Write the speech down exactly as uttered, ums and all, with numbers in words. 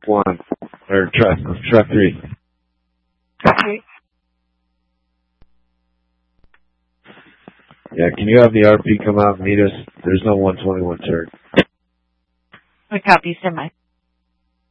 one, or truck, truck three. Okay. Yeah, can you have the R P come out and meet us? There's no one twenty-one turn. I copy, semi.